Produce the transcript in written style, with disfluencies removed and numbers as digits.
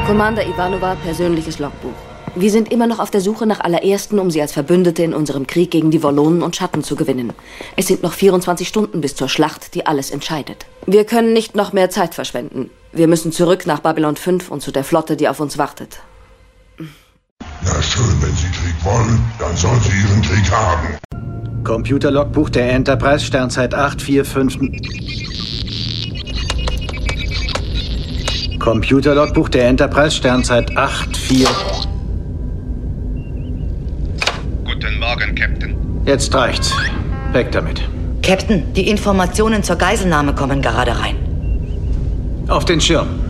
Commander Ivanova, persönliches Logbuch. Wir sind immer noch auf der Suche nach allerersten, um sie als Verbündete in unserem Krieg gegen die Wollonen und Schatten zu gewinnen. Es sind noch 24 Stunden bis zur Schlacht, die alles entscheidet. Wir können nicht noch mehr Zeit verschwenden. Wir müssen zurück nach Babylon 5 und zu der Flotte, die auf uns wartet. Na schön, wenn Sie Krieg wollen, dann sollen Sie Ihren Krieg haben. Computerlogbuch der Enterprise, Sternzeit 845. Computerlogbuch der Enterprise, Sternzeit 84. Guten Morgen, Captain. Jetzt reicht's. Weg damit. Captain, die Informationen zur Geiselnahme kommen gerade rein. Auf den Schirm.